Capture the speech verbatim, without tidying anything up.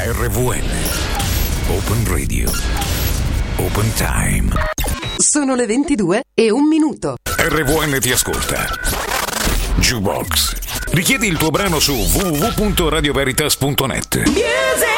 R V N Open Radio Open Time. Sono le ventidue e un minuto. R V N ti ascolta. Jukebox. Richiedi il tuo brano su w w w punto radio veritas punto net. Music